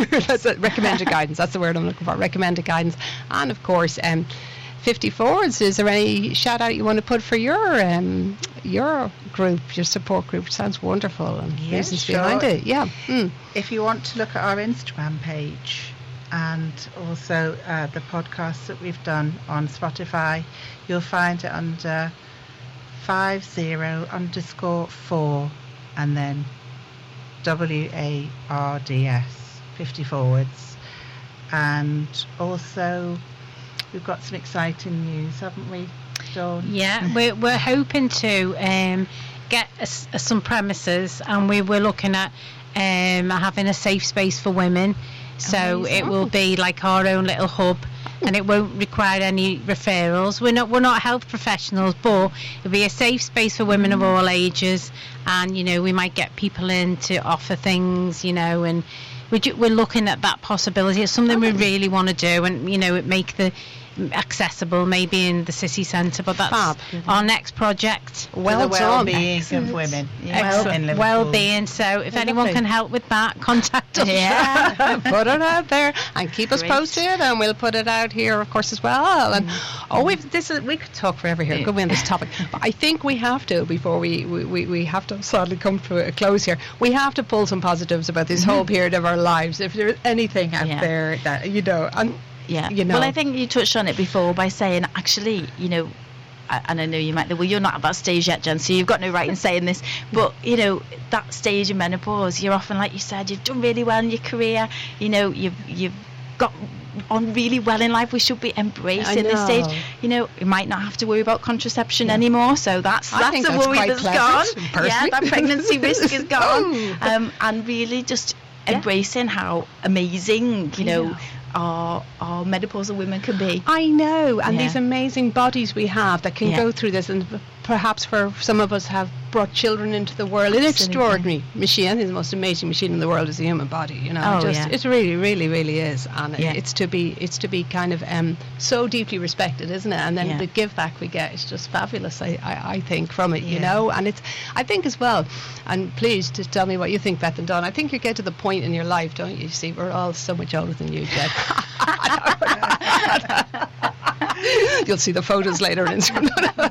That's it, recommended guidance. That's the word I'm looking for. Recommended guidance. And of course, 50 Forwards. Is there any shout out you want to put for your group, your support group? Sounds wonderful, and reasons behind it. Yeah. If you want to look at our Instagram page and also the podcasts that we've done on Spotify, you'll find it under 50_4 and then WARDS, 50 Forwards. And also we've got some exciting news, haven't we, Dawn? Yeah, we're hoping to get some premises, and we were looking at having a safe space for women. So amazing. It will be like our own little hub, and it won't require any referrals. We're not health professionals, but it'll be a safe space for women of all ages. And we might get people in to offer things, and we're looking at that possibility. It's something we really want to do, and it make the accessible maybe in the city centre, but that's our next project. Well, the well-being of women, well-being. So if anyone can help with that, contact us. Put it out there and keep us posted, and we'll put it out here, of course, as well. And we could talk forever here. Go in this topic, but I think we have to, before we have to sadly come to a close here. We have to pull some positives about this whole period of our lives. If there's anything out there that and. Yeah. Well, I think you touched on it before by saying, actually, and I know you might think, well, you're not at that stage yet, Jen, so you've got no right in saying this, but, that stage of menopause, you're often, like you said, you've done really well in your career, you've got on really well in life. We should be embracing this stage. You might not have to worry about contraception anymore, so that's a worry that's gone. Personally. Yeah, that pregnancy risk is gone. And really just embracing how amazing, our menopausal women can be. I know, and these amazing bodies we have that can go through this, and perhaps for some of us have brought children into the world. An extraordinary machine. I think the most amazing machine in the world is the human body. It really, really, really is, and it's to be kind of so deeply respected, isn't it? And then the give back we get is just fabulous. I think from it, and it's. I think as well. And please just tell me what you think, Beth and Dawn. I think you get to the point in your life, don't you? See, we're all so much older than you, Jen. You'll see the photos later on Instagram.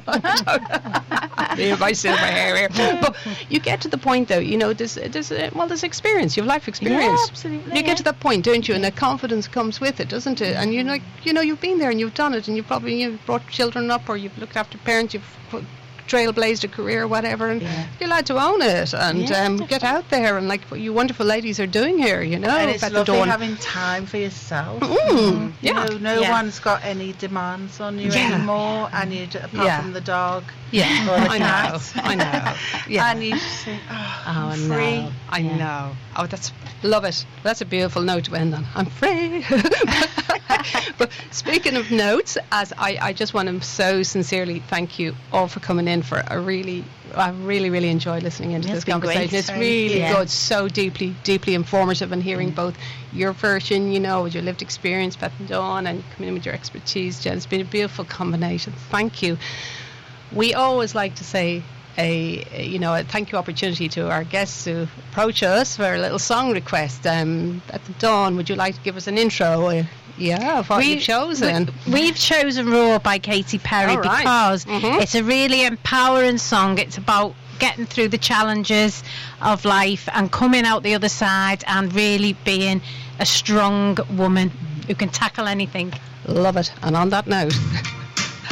My silver hair here. But you get to the point, though, there's experience. You have life experience. Yeah, absolutely. You get to that point, don't you? And the confidence comes with it, doesn't it? And you've been there and you've done it, and you've brought children up, or you've looked after parents, you've trailblazed a career, whatever, and you're allowed to own it and get out there, and like what you wonderful ladies are doing here, And it's lovely having time for yourself. No one's got any demands on you anymore, and apart from the dog or the cat. I know. Yeah. And you just think, I'm free. I know. Oh, love it. That's a beautiful note to end on. I'm free. But speaking of notes, I just want to so sincerely thank you all for coming in for I really, really enjoyed listening into this conversation. Great. It's really good, so deeply informative, and hearing both your version, with your lived experience, Beth and Dawn, and coming in with your expertise, Jen. It's been a beautiful combination. Thank you. We always like to say a thank you opportunity to our guests who approach us for a little song request. Beth and Dawn, would you like to give us an intro? Of what you've chosen. We've chosen Raw by Katy Perry because it's a really empowering song. It's about getting through the challenges of life and coming out the other side and really being a strong woman who can tackle anything. Love it. And on that note...